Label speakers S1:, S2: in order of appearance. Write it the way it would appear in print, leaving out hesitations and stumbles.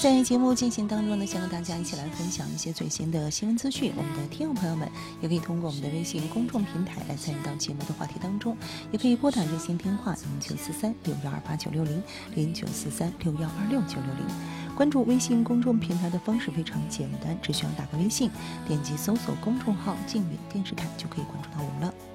S1: 在节目进行当中呢，想和大家一起来分享一些最新的新闻资讯。我们的听众朋友们也可以通过我们的微信公众平台来参与到节目的话题当中，也可以拨打热线电话094361289606094361269660。关注微信公众平台的方式非常简单，只需要打开微信，点击搜索公众号“静远电视台”就可以关注到我们了。